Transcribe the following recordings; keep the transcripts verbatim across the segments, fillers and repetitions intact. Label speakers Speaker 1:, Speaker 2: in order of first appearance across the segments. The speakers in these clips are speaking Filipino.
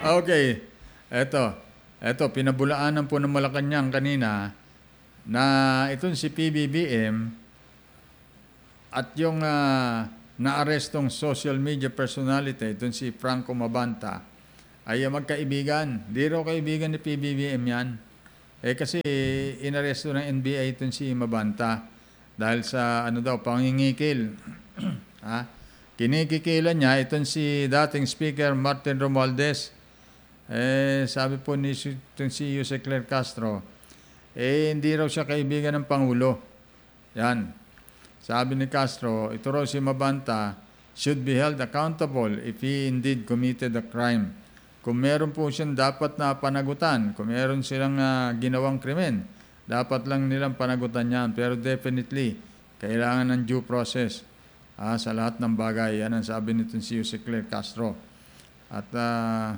Speaker 1: Okay. Eto. Eto, pinabulaanan po ng Malacanang kanina na itong si P B B M at yung uh, na-arrestong social media personality, itong si Franco Mabanta, ay magkaibigan. Di raw kaibigan ni P B B M yan. Eh kasi inaresto ng N B I itong si Mabanta dahil sa ano daw, pangingikil. Ha? Kinikikilan niya itong si dating Speaker Martin Romualdez. Eh, sabi po ni itong si Jose Claire Castro, eh, hindi raw siya kaibigan ng Pangulo. Yan. Sabi ni Castro, ito raw si Mabanta should be held accountable if he indeed committed a crime. Kung meron po siyang dapat na panagutan, kung meron silang uh, ginawang krimen, dapat lang nilang panagutan yan. Pero definitely, kailangan ng due process ah, sa lahat ng bagay. Yan ang sabi nitong si Jose Claire Castro. At uh,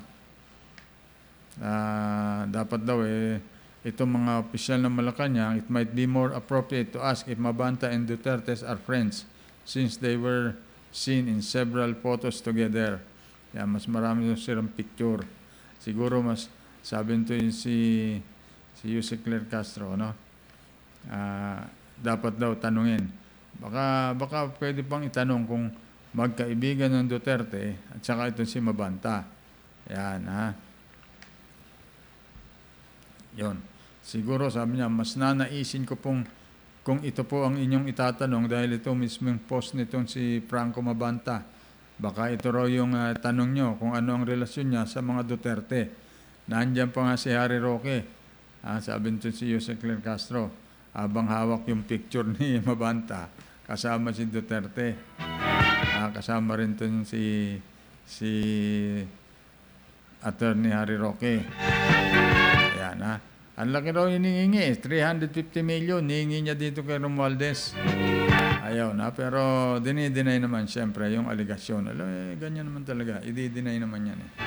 Speaker 1: Uh, dapat daw eh, itong mga opisyal ng Malacanang, it might be more appropriate to ask if Mabanta and Duterte are friends since they were seen in several photos together. Yan, mas marami silang picture. Siguro mas sabi nito yung si si Jose Claire Castro, no? Uh, dapat daw tanungin. Baka, baka pwede pang itanong kung magkaibigan ng Duterte at saka itong si Mabanta. Yan, ha? Yon. Siguro sabi niya, mas nanaisin ko pong kung ito po ang inyong itatanong dahil ito mismo yung post nitong si Franco Mabanta. Baka ito raw yung uh, tanong nyo kung ano ang relasyon niya sa mga Duterte. Nandiyan pa nga si Harry Roque. Ah, sabi nito si Jose Claire Castro, habang hawak yung picture ni Mabanta, kasama si Duterte. Ah, kasama rin ito si, si Attorney Harry Roque. Ayan, ha? Ang laki raw hiningi, three hundred fifty million, hiningi niya dito kay Romualdez. Ayaw na, pero dinideny naman siyempre yung aligasyon. Alam, eh, ganyan naman talaga, i-deny naman yan. Eh.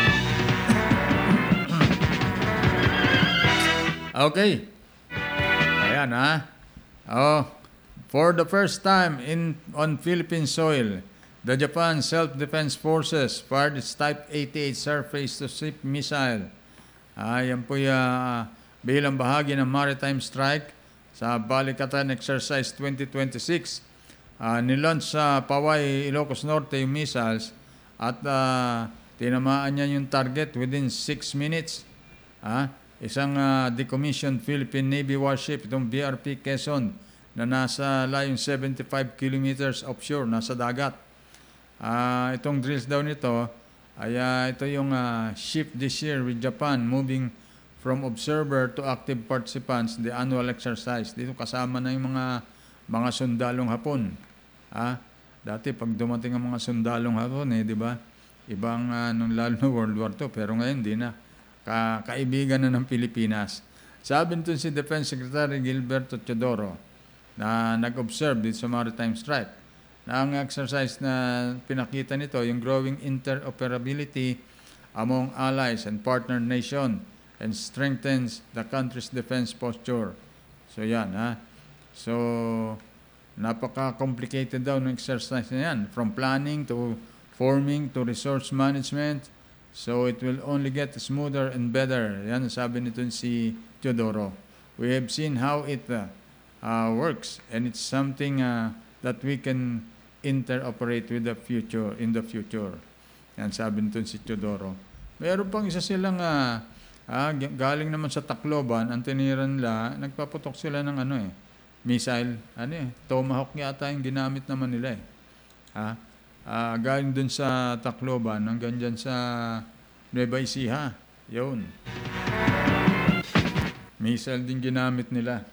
Speaker 1: Okay. Ayan, ha? Oh, for the first time in on Philippine soil, the Japan Self-Defense Forces fired its Type eighty-eight surface-to-ship missile. Ah, yan po yung uh, bilang bahagi ng maritime strike sa Balikatan Exercise twenty twenty-six. Uh, nilaunch sa Paway, Ilocos Norte yung missiles at uh, tinamaan niya yung target within six minutes. Ah, isang uh, decommissioned Philippine Navy warship, itong B R P Quezon, na nasa layong seventy-five kilometers offshore, nasa dagat. Uh, itong drills daw nito, ay uh, ito yung uh, shift this year with Japan moving from observer to active participants, the annual exercise. Dito kasama na yung mga mga sundalong Hapon. Ah, dati pag dumating ang mga sundalong Hapon, eh, di ba? Ibang uh, nung lalo na World War Two, pero ngayon di na. Ka kaibigan na ng Pilipinas. Sabi nito si Defense Secretary Gilberto Teodoro na nag-observe dito sa maritime strike. Na ang exercise na pinakita nito, yung growing interoperability among allies and partner nation and strengthens the country's defense posture. So yan, ha? So, napaka-complicated daw ng exercise na yan. From planning to forming to resource management. So, it will only get smoother and better. Yan, sabi nito si Teodoro. We have seen how it uh, uh, works and it's something uh, that we can interoperate with the future, in the future. Yan, sabi nito si Teodoro. Meron pang isa silang, uh, ah, galing naman sa Tacloban, ang tiniran nila, nagpaputok sila ng ano eh, missile, ano eh, Tomahawk yata yung ginamit naman nila eh. Ha? Ah, galing dun sa Tacloban, hanggang dyan sa Nueva Ecija. Yun. Missile din ginamit nila.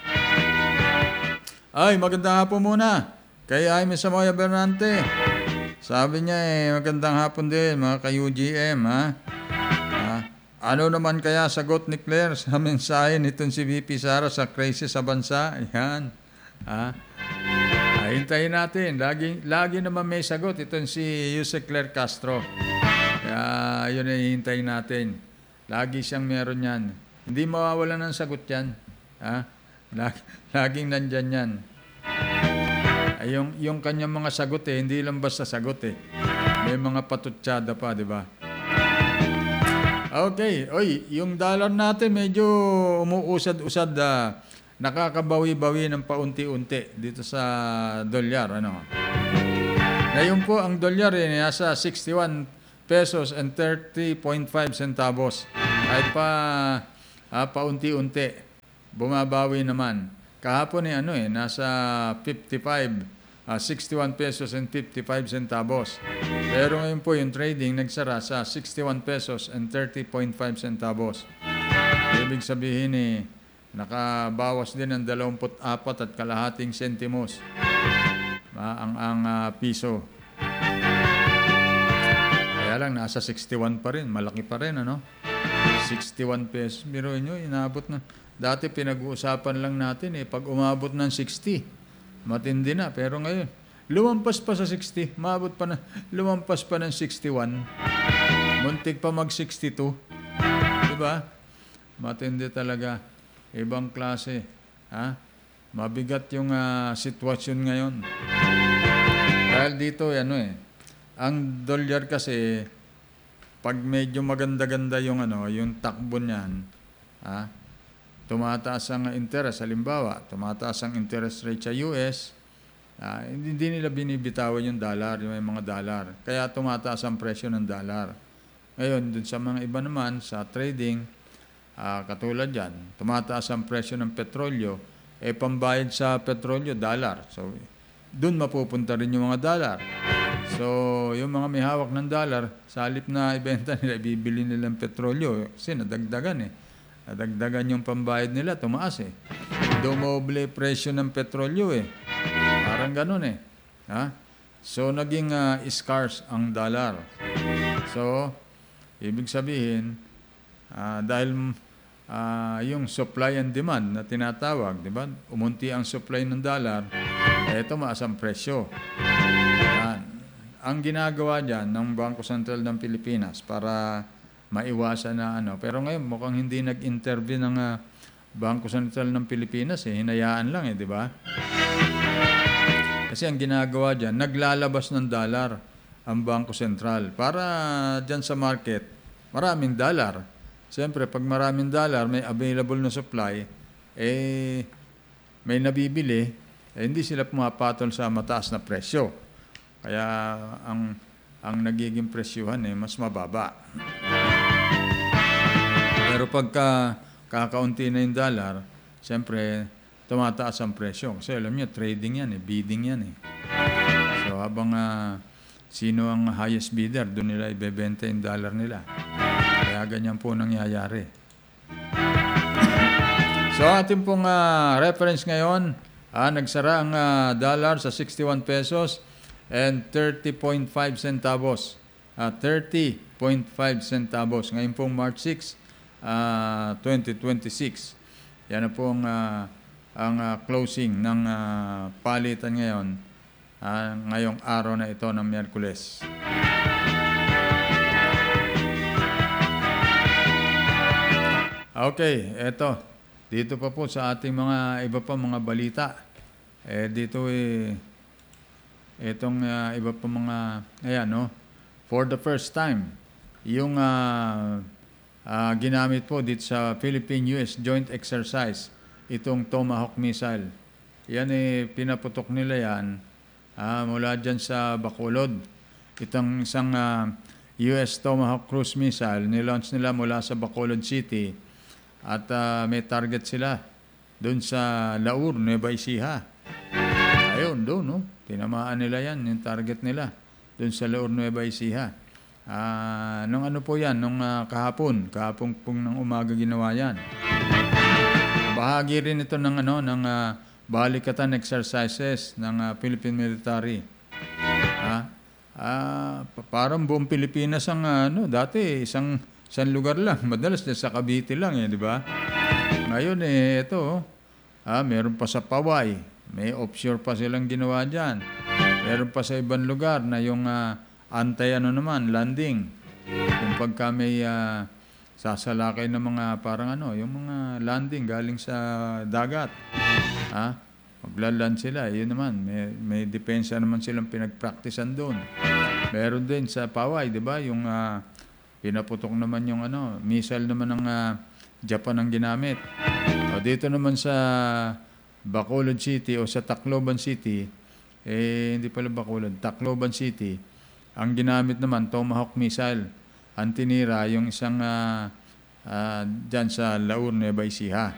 Speaker 1: Ay, magandang hapon muna. Kay Jaime Samoya Bernante. Sabi niya eh, magandang hapon din mga ka-U G M, ha? Ha? Ano naman kaya sagot ni Claire sa mensahe nitong si V P Sara sa crisis sa bansa? Ayan. Ha? Ay, hintayin natin. Lagi, lagi naman may sagot itong si Jose Claire Castro. Kaya yun ay hintayin natin. Lagi siyang meron yan. Hindi mawawala ng sagot yan. Ha? Lagi, laging nandyan yan. Ay, yung, yung kanyang mga sagot eh, hindi lang basta sagot eh. May mga patutsada pa, di ba? Okay. Oy, yung dollar natin medyo umuusad-usad, ah, nakakabawi-bawi ng paunti-unti dito sa dolyar, ano. Ngayon po ang dolyar ay nasa sixty-one pesos and thirty point five centavos. Kahit pa ah, paunti-unti bumabawi naman. Kahapon eh ano eh nasa fifty-five, ah, sixty-one pesos and fifty-five centavos. Pero ngayon po yung trading nagsara sa sixty-one pesos and thirty point five centavos. Ibig sabihin eh nakabawas din ng dalawampu't apat at kalahating sentimos ah, ang ang ah, piso. Kaya lang nasa sixty-one pa rin, malaki pa rin ano. sixty-one pesos. Biruin nyo, inabot na. Dati pinag-uusapan lang natin eh, pag umabot ng sixty, matindi na. Pero ngayon, lumampas pa sa sixty, maabot pa na, lumampas pa ng sixty-one. Muntik pa mag-sixty-two. Diba? Matindi talaga. Ibang klase. Ha? Mabigat yung uh, sitwasyon ngayon. Dahil dito, ano eh, ang dolyar kasi, pag medyo maganda-ganda yung ano, yung takbo niyan, ha? Tumataas ang interest, halimbawa, tumataas ang interest rate sa U S, ah, hindi, hindi nila binibitawan yung dollar, yung mga dollar. Kaya tumataas ang presyo ng dollar. Ngayon, dun sa mga iba naman, sa trading, ah, katulad yan, tumataas ang presyo ng petrolyo, eh pambayad sa petrolyo, dollar. So, dun mapupunta rin yung mga dollar. So, yung mga may hawak ng dollar, sa halip na ibenta nila, ibibili nilang petrolyo. Kasi nadagdagan eh. Nadagdagan yung pambayad nila, tumaas eh. Dumoble presyo ng petrolyo eh. Parang ganun eh. Ha? So, naging uh, scarce ang dollar. So, ibig sabihin, uh, dahil uh, yung supply and demand na tinatawag, di ba? Umunti ang supply ng dollar, eh, tumaas ang presyo. Ang ginagawa dyan ng Bangko Sentral ng Pilipinas para maiwasan na ano. Pero ngayon mukhang hindi nag-intervene ng uh, Bangko Sentral ng Pilipinas eh. Hinayaan lang eh, di ba? Kasi ang ginagawa dyan, naglalabas ng dollar ang Bangko Sentral. Para dyan sa market, maraming dollar. Siyempre, pag maraming dollar, may available na supply, eh, may nabibili, eh, hindi sila pumapatol sa mataas na presyo. Kaya ang ang nagiging presyuhan eh mas mababa. Pero pagka kakaunti na yung dollar, siyempre tumataas ang presyo. Kasi alam niyo, trading yan eh, bidding yan eh. So habang uh, sino ang highest bidder, doon nila ibebenta yung dollar nila. Kaya ganyan po nangyayari. So ating pong uh, reference ngayon, ah, nagsara ang uh, dollar sa sixty-one pesos and thirty point five centavos. Uh, thirty point five centavos. Ngayon pong March sixth, uh, twenty twenty-six. Yan na po ang, uh, ang uh, closing ng uh, palitan ngayon, uh, ngayong araw na ito ng Miyerkules. Okay, eto. Dito pa po sa ating mga iba pa mga balita. Eh, dito eh, itong uh, iba pa mga, ayan, no? For the first time, yung uh, uh, ginamit po dito sa Philippine-U S Joint Exercise, itong Tomahawk missile. Yan eh, pinaputok nila yan uh, mula dyan sa Bacolod. Itong isang uh, U S Tomahawk cruise missile, nilaunch nila mula sa Bacolod City at uh, may target sila doon sa Laur, Nueva Ecija. Ayun, doon, no? Tinamaan nila yan, yung target nila, doon sa Laur, Nueva Ecija. Ah, nung ano po yan, nung uh, kahapon, kahapon pong ng umaga ginawa yan. Bahagi rin ito ng, ano, ng uh, balikatan exercises ng uh, Philippine Military. Ah, ah, parang buong Pilipinas ang, uh, ano, dati isang, isang lugar lang, madalas sa Cavite lang, eh, di ba? Ngayon, eh, ito, ah, meron pa sa Paway. May offshore pa silang ginawa dyan. Meron pa sa ibang lugar na yung uh, antay ano naman, landing. Kung pagka may uh, sasalakay ng mga parang ano, yung mga landing galing sa dagat. Ha? Maglaland sila. Yun naman, may, may depensa naman silang pinagpraktisan doon. Meron din sa Paway, di ba? Yung uh, pinaputok naman yung ano, missile naman ng ah, Japan ang ginamit. O dito naman sa Bacolod City o sa Tacloban City, eh hindi pala Bacolod, Tacloban City, ang ginamit naman Tomahawk missile. Ang tinira yung isang uh, uh, dyan sa Laur, Nueva Ecija.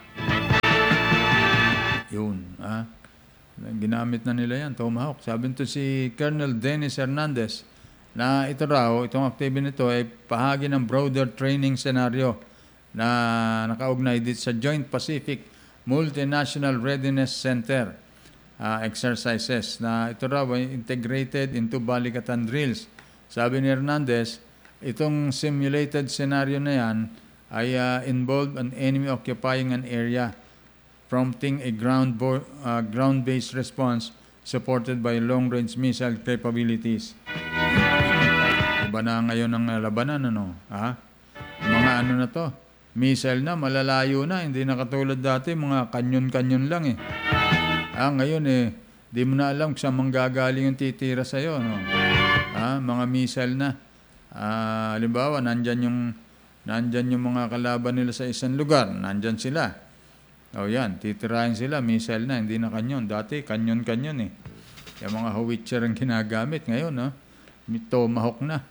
Speaker 1: Yun, ah. Ginamit na nila yan, Tomahawk. Sabi nito si Colonel Dennis Hernandez na ito raw, itong activity nito ay pahagi ng broader training scenario na nakaugnay dito sa Joint Pacific Multinational Readiness Center uh, exercises na ito raw ay integrated into balikatan drills. Sabi ni Hernandez, itong simulated scenario na yan ay uh, involved an enemy occupying an area, prompting a ground bo- uh, ground-based response supported by long-range missile capabilities. Iba na ngayon ang labanan, ano? Ha? Mga ano na to? Missile na, malalayo na. Hindi na katulad dati, mga kanyon-kanyon lang eh. Ah, ngayon eh, di mo na alam kung saan manggagaling yung titira sa'yo, no? Ah, mga missile na. Ah, halimbawa, nandyan yung, nandyan yung mga kalaban nila sa isang lugar. Nandyan sila. O yan, titirahin sila, missile na, hindi na kanyon. Dati, kanyon-kanyon eh. Yung mga howitzer ang ginagamit ngayon, no? Tomahawk na.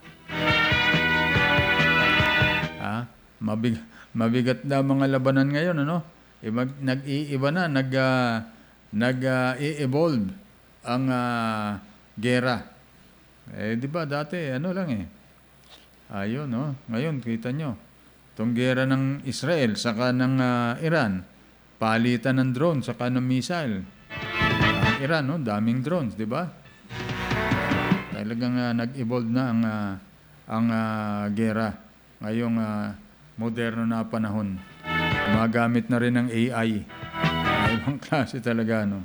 Speaker 1: Ah, mabig, mabigat na mga labanan ngayon, ano? E mag, nag-iiba na, nag, uh, nag-i-evolve uh, ang uh, gera. Eh, di ba, dati, ano lang eh. Ayun, no? Ngayon, kita nyo, itong gera ng Israel, saka ng uh, Iran, palitan ng drone, saka ng missile. Ang Iran, no? Daming drones, di ba? Talagang uh, nag-evolve na ang, uh, ang uh, gera. Ngayong uh, moderno na panahon. Magamit na rin ng A I. Ibang klase talaga, no?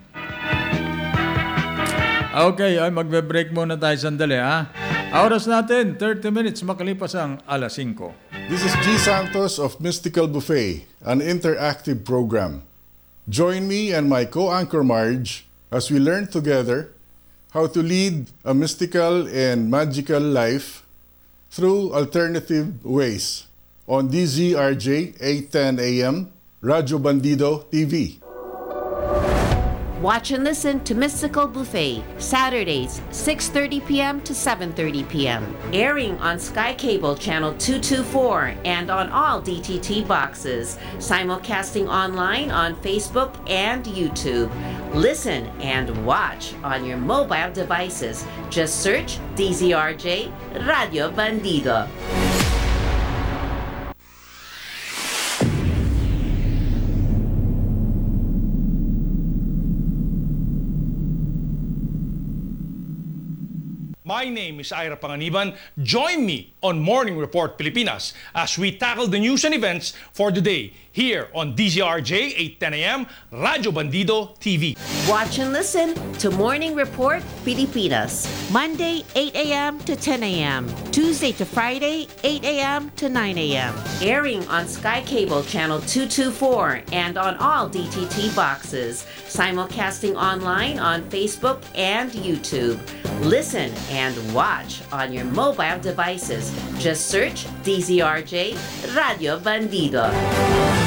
Speaker 1: Okay, ay magbe-break muna tayo sandali, ha? Oras natin, thirty minutes, makalipas ang alas singko.
Speaker 2: This is G. Santos of Mystical Buffet, an interactive program. Join me and my co-anchor Marge as we learn together how to lead a mystical and magical life through alternative ways on D Z R J eight ten A M, Radyo Bandido T V.
Speaker 3: Watch and listen to Mystical Buffet, Saturdays, six thirty p.m. to seven thirty p.m. Airing on Sky Cable Channel two twenty-four and on all D T T boxes. Simulcasting online on Facebook and YouTube. Listen and watch on your mobile devices. Just search D Z R J Radio Bandido.
Speaker 4: My name is Ira Panganiban. Join me on Morning Report Pilipinas as we tackle the news and events for the day here on D Z R J eight ten A M, Radyo Bandido T V.
Speaker 3: Watch and listen to Morning Report Pilipinas, Monday eight a.m. to ten a.m., Tuesday to Friday eight a.m. to nine a.m. Airing on Sky Cable Channel two twenty-four and on all D T T boxes. Simulcasting online on Facebook and YouTube. Listen and watch on your mobile devices. Just search D Z R J Radio Bandido.